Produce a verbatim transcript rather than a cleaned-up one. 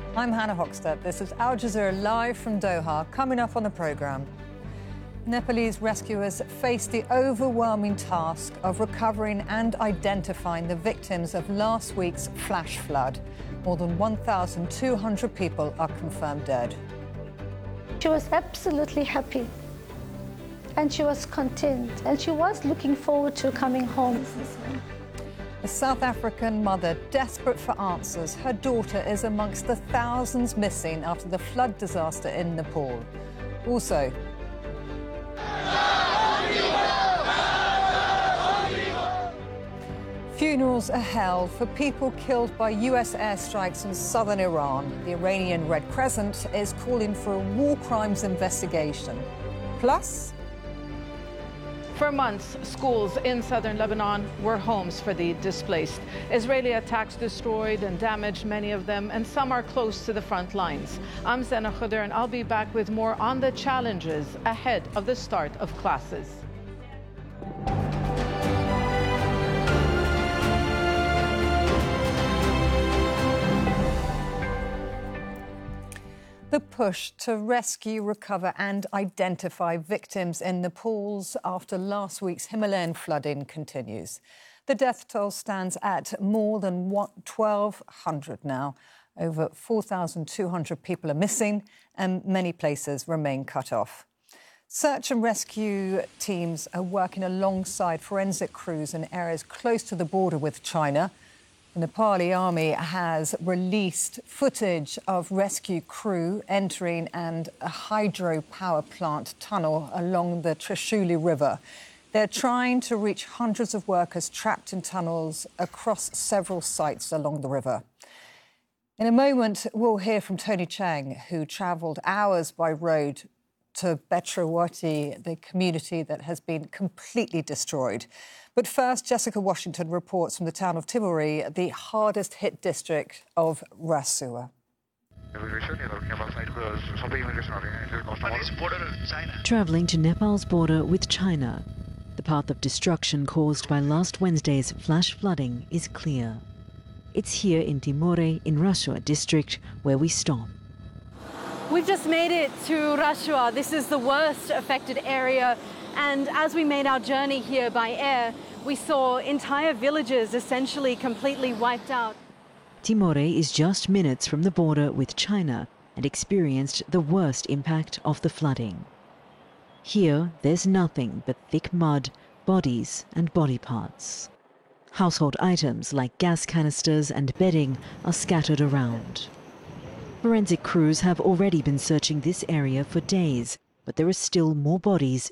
I'm Hannah Hockstedt. This is Al Jazeera live from Doha. Coming up on the programme, Nepalese rescuers face the overwhelming task of recovering and identifying the victims of last week's flash flood. More than one thousand two hundred people are confirmed dead. She was absolutely happy and she was content and she was looking forward to coming home. A South African mother desperate for answers. Her daughter is amongst the thousands missing after the flood disaster in Nepal. Also, funerals are held for people killed by U S airstrikes in southern Iran. The Iranian Red Crescent is calling for a war crimes investigation. Plus, for months, schools in southern Lebanon were homes for the displaced. Israeli attacks destroyed and damaged many of them, and some are close to the front lines. I'm Zena Khuder, and I'll be back with more on the challenges ahead of the start of classes. the push to rescue, recover and identify victims in Nepal's after last week's Himalayan flooding continues. The death toll stands at more than twelve hundred now. Over four thousand two hundred people are missing and many places remain cut off. Search and rescue teams are working alongside forensic crews in areas close to the border with China. The Nepali army has released footage of rescue crew entering and a hydropower plant tunnel along the Trishuli River. They're trying to reach hundreds of workers trapped in tunnels across several sites along the river. In a moment, we'll hear from Tony Chang, who travelled hours by road to Betrawati, the community that has been completely destroyed. But first, Jessica Washington reports from the town of Timori, the hardest-hit district of Rasua. Travelling to Nepal's border with China, the path of destruction caused by last Wednesday's flash flooding is clear. It's here in Timori, in Rasua district, where we stop. We've just made it to Rasua. This is the worst affected area. And as we made our journey here by air, we saw entire villages essentially completely wiped out. Timori is just minutes from the border with China and experienced the worst impact of the flooding. Here, there's nothing but thick mud, bodies and body parts. Household items like gas canisters and bedding are scattered around. Forensic crews have already been searching this area for days, but there are still more bodies